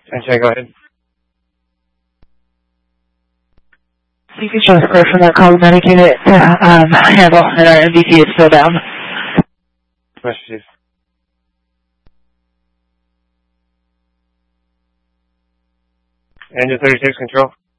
Sunshine, go ahead. CP transfer from that call medic unit to handle, and our MVP is still down. Question, Chief. Engine 36, control.